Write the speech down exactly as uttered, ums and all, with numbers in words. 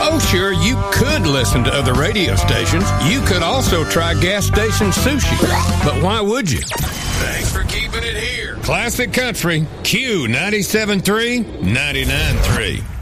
Oh, sure, you could listen to other radio stations. You could also try gas station sushi. But why would you? Thanks for keeping it here. Classic Country, Q ninety-seven point three, ninety-nine point three.